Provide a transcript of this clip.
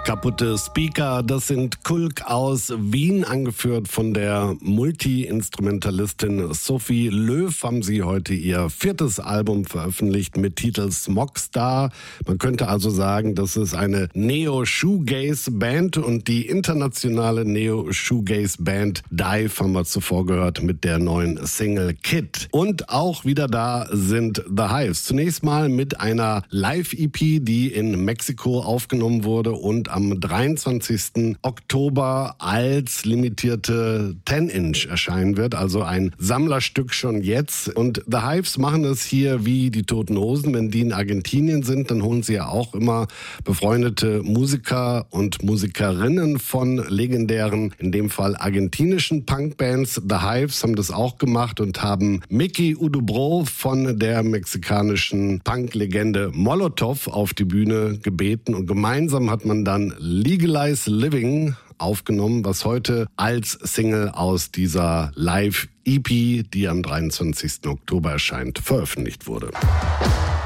Kaputte Speaker, das sind Kulk aus Wien, angeführt von der Multi-Instrumentalistin Sophie Löw, haben sie heute ihr 4. Album veröffentlicht mit Titel Smogstar. Man könnte also sagen, das ist eine Neo-Shoegaze-Band, und die internationale Neo-Shoegaze-Band Dive haben wir zuvor gehört mit der neuen Single Kid. Und auch wieder da sind The Hives. Zunächst mal mit einer Live-EP, die in Mexiko aufgenommen wurde und am 23. Oktober als limitierte 10-Inch erscheinen wird, also ein Sammlerstück schon jetzt. Und The Hives machen es hier wie die Toten Hosen. Wenn die in Argentinien sind, dann holen sie ja auch immer befreundete Musiker und Musikerinnen von legendären, in dem Fall argentinischen Punkbands. The Hives haben das auch gemacht und haben Mickey Udobro von der mexikanischen Punk-Legende Molotov auf die Bühne gebeten, und gemeinsam hat man dann Legalize Living aufgenommen, was heute als Single aus dieser Live-EP, die am 23. Oktober erscheint, veröffentlicht wurde.